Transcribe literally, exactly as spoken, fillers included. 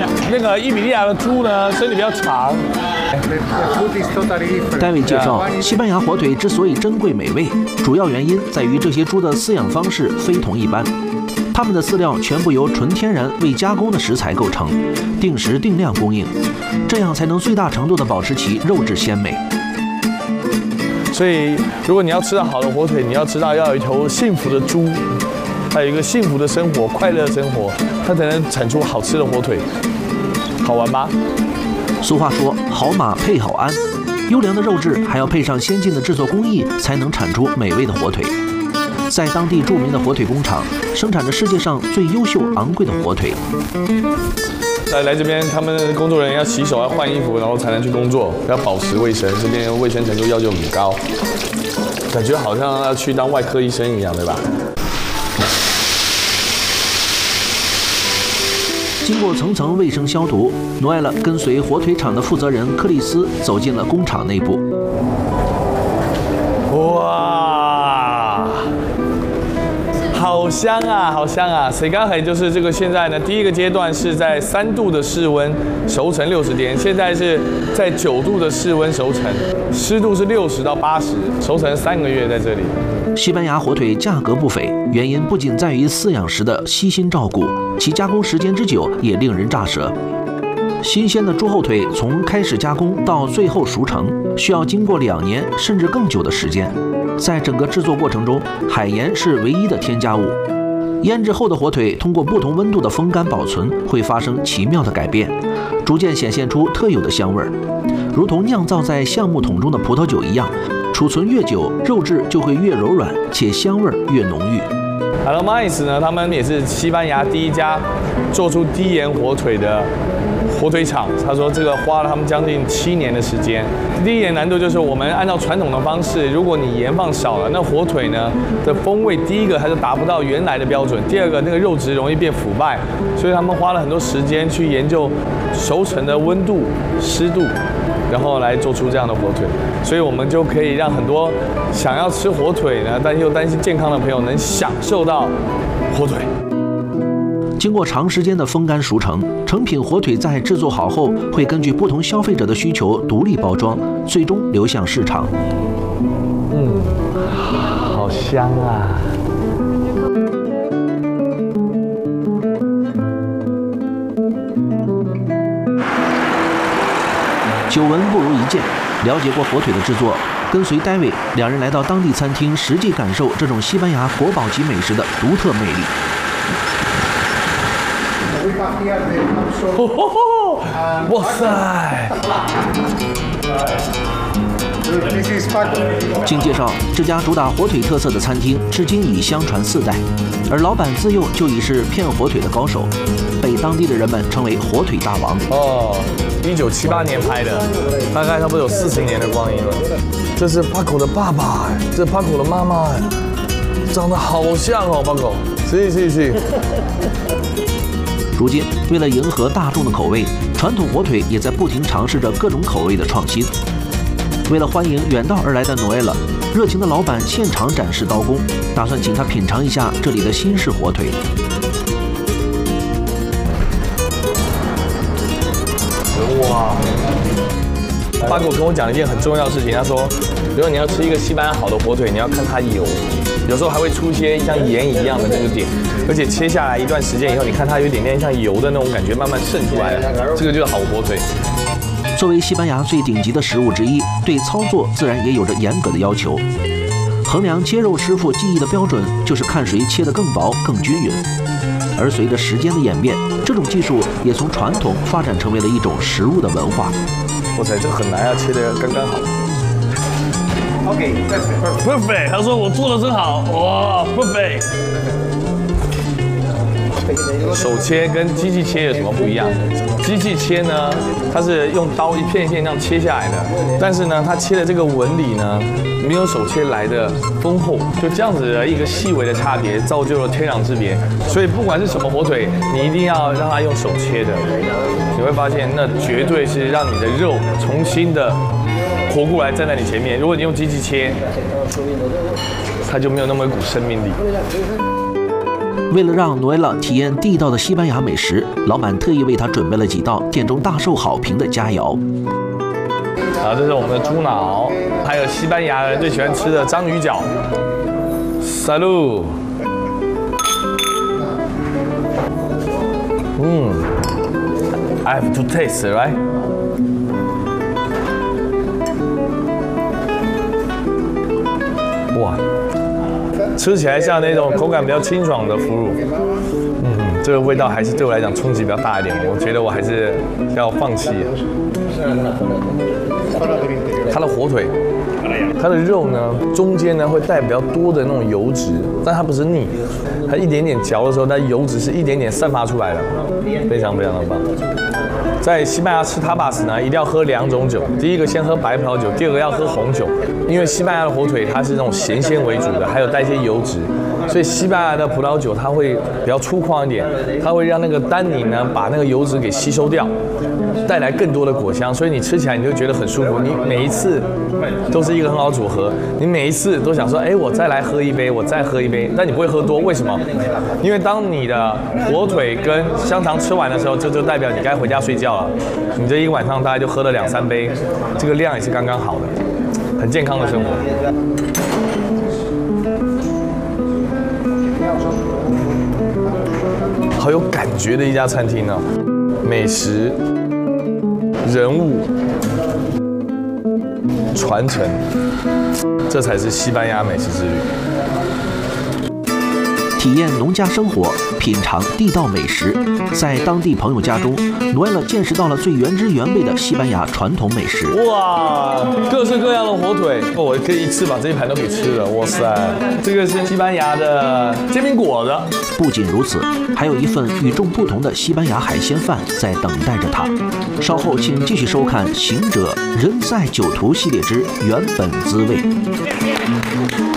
那个伊比利亚的猪呢，身体比较长。 戴维介绍，西班牙火腿之所以珍贵美味，主要原因在于这些猪的饲养方式非同一般。它们的饲料全部由纯天然未加工的食材构成，定时定量供应，这样才能最大程度地保持其肉质鲜美。 所以，如果你要吃到好的火腿，你要知道要有一头幸福的猪，还有一个幸福的生活、快乐的生活，它才能产出好吃的火腿。好玩吗？ 俗话说，好马配好鞍，优良的肉质还要配上先进的制作工艺，才能产出美味的火腿。在当地著名的火腿工厂，生产着世界上最优秀、昂贵的火腿。 来来这边，他们工作人员要洗手、要换衣服，然后才能去工作，要保持卫生。这边卫生程度要求很高，感觉好像要去当外科医生一样，对吧？ 经过层层卫生消毒，诺埃勒跟随火腿厂的负责人克里斯走进了工厂内部。 哇，好香啊，好香啊！水干海就是这个现在呢，第一个阶段是在三度的室温熟成六十天，现在是在九度的室温熟成，湿度是六十到八十，熟成三个月在这里。 西班牙火腿价格不菲，原因不仅在于饲养时的悉心照顾，其加工时间之久也令人咋舌。新鲜的猪后腿从开始加工到最后熟成，需要经过两年甚至更久的时间。在整个制作过程中，海盐是唯一的添加物。腌制后的火腿通过不同温度的风干保存，会发生奇妙的改变，逐渐显现出特有的香味儿，如同酿造在橡木桶中的葡萄酒一样。储存越久，肉质就会越柔软，且香味越浓郁。 Alomais 呢，他们也是西班牙第一家做出低盐火腿的火腿厂。他说这个花了他们将近七年的时间。低盐难度就是我们按照传统的方式，如果你盐放少了，那火腿呢的风味，第一个它就达不到原来的标准，第二个那个肉质容易变腐败，所以他们花了很多时间去研究熟成的温度、湿度。然后来做出这样的火腿，所以我们就可以让很多想要吃火腿呢，但又担心健康的朋友能享受到火腿。 经过长时间的风干熟成，成品火腿在制作好后，会根据不同消费者的需求独立包装，最终流向市场。 嗯，好香啊！ 久闻不如一见，了解过火腿的制作，跟随戴维两人来到当地餐厅，实际感受这种西班牙国宝级美食的独特魅力。 哦，哇塞！ 经介绍，这家主打火腿特色的餐厅至今已相传四代，而老板自幼就已是片火腿的高手，被当地的人们称为火腿大王。 哦，一九七八年拍的，大概差不多有四十年的光阴了。这是巴口的爸爸，这是巴口的妈妈，长得好像哦，巴口。是是是。 如今，为了迎合大众的口味，传统火腿也在不停尝试着各种口味的创新。为了欢迎远道而来的诺埃勒，热情的老板现场展示刀工，打算请他品尝一下这里的新式火腿。 哇！巴狗跟我讲一件很重要的事情，他说，如果你要吃一个西班牙好的火腿，你要看它油，有时候还会出一些像盐一样的那个点，而且切下来一段时间以后，你看它有一点点像油的那种感觉慢慢渗出来了，这个就是好火腿。 作为西班牙最顶级的食物之一，对操作自然也有着严格的要求。衡量切肉师傅技艺的标准，就是看谁切得更薄、更均匀。而随着时间的演变，这种技术也从传统发展成为了一种食物的文化。 哇塞，这个很难啊，切得刚刚好。OK， perfect。他说我做的真好，哇 ，perfect。手切跟机器切有什么不一样？机器切呢，它是用刀一片一片这样切下来的，但是呢，它切的这个纹理呢，没有手切来的丰厚，就这样子的一个细微的差别，造就了天壤之别。所以不管是什么火腿，你一定要让它用手切的，你会发现那绝对是让你的肉重新的活过来站在你前面。如果你用机器切，它就没有那么一股生命力。 为了让努埃拉体验地道的西班牙美食，老板特意为他准备了几道店中大受好评的佳肴。 啊，这是我们的猪脑，还有西班牙人最喜欢吃的章鱼脚。Salud。嗯 ，I have to taste, right？ 哇，吃起来像那种口感比较清爽的腐乳。嗯，这个味道还是对我来讲冲击比较大一点，我觉得我还是要放弃。它的火腿，它的肉呢，中间呢会带比较多的那种油脂，但它不是腻，它一点点嚼的时候，它油脂是一点点散发出来的，非常非常的棒。在西班牙吃 tapas 呢，一定要喝两种酒，第一个先喝白葡萄酒，第二个要喝红酒，因为西班牙的火腿它是那种咸鲜为主的，还有带一些油脂，所以西班牙的葡萄酒它会比较粗犷一点，它会让那个单宁呢把那个油脂给吸收掉，带来更多的果香，所以你吃起来你就觉得很舒服，你每一次都是一个很好的组合，你每一次都想说，哎，我再来喝一杯，我再喝一杯，但你不会喝多，为什么？因为当你的火腿跟香肠吃完的时候，这就代表你该回家睡觉了。你这一个晚上大概就喝了两三杯，这个量也是刚刚好的，很健康的生活。好有感觉的一家餐厅呢、啊，美食、人物、传承，这才是西班牙美食之旅。 体验农家生活，品尝地道美食，在当地朋友家中，努埃拉见识到了最原汁原味的西班牙传统美食。 哇，各式各样的火腿，我可以一次把这一盘都给吃了。哇塞，这个是西班牙的煎饼果子。 不仅如此，还有一份与众不同的西班牙海鲜饭在等待着他。稍后请继续收看《行者人在酒徒》系列之原本滋味。